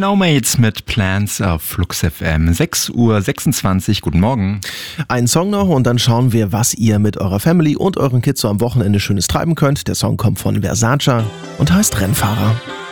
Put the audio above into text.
No Mates mit Plans auf Flux FM. 6:26 Uhr. Guten Morgen. Ein Song noch und dann schauen wir, was ihr mit eurer Family und euren Kids so am Wochenende Schönes treiben könnt. Der Song kommt von Versace und heißt Rennfahrer.